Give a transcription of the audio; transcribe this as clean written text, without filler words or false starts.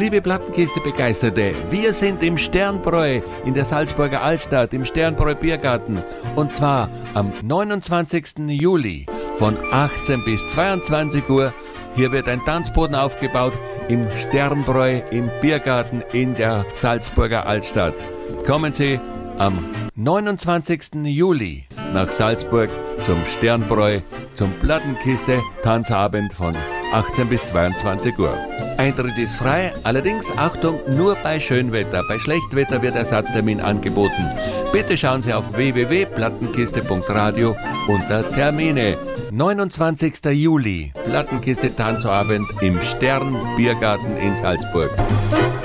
Liebe Plattenkiste-Begeisterte, wir sind im Sternbräu in der Salzburger Altstadt, im Sternbräu Biergarten. Und zwar am 29. Juli von 18 bis 22 Uhr. Hier wird ein Tanzboden aufgebaut im Sternbräu im Biergarten in der Salzburger Altstadt. Kommen Sie am 29. Juli nach Salzburg zum Sternbräu, zum Plattenkiste-Tanzabend von 18 bis 22 Uhr. Eintritt ist frei, allerdings Achtung, nur bei Schönwetter. Bei Schlechtwetter wird Ersatztermin angeboten. Bitte schauen Sie auf www.plattenkiste.radio unter Termine. 29. Juli, Plattenkiste-Tanzabend im Stern Biergarten in Salzburg.